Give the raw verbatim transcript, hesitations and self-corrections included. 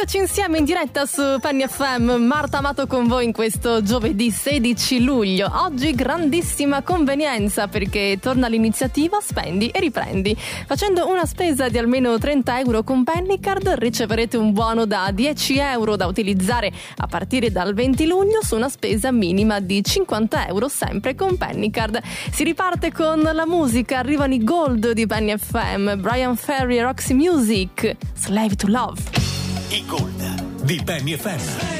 Eccoci insieme in diretta su Penny F M, Marta Amato con voi in questo giovedì sedici luglio. Oggi grandissima convenienza perché torna l'iniziativa Spendi e riprendi. Facendo una spesa di almeno trenta euro con Pennycard riceverete un buono da dieci euro da utilizzare a partire dal venti luglio su una spesa minima di cinquanta euro sempre con Pennycard. Si riparte con la musica, arrivano i Gold di Penny F M, Brian Ferry e Roxy Music, Slave to Love. I Gold di Penny F M.